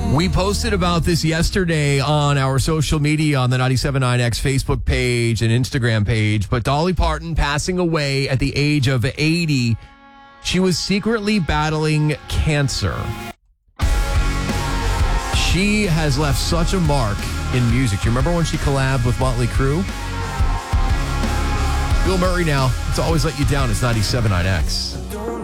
We posted about this yesterday on our social media on the 97.9X Facebook page and Instagram page, but Dolly Parton passing away at the age of 80. She was secretly battling cancer. She has left such a mark in music. Do you remember when she collabed with Motley Crue? Bill Murray now. It's Always Let You Down. It's 97.9X.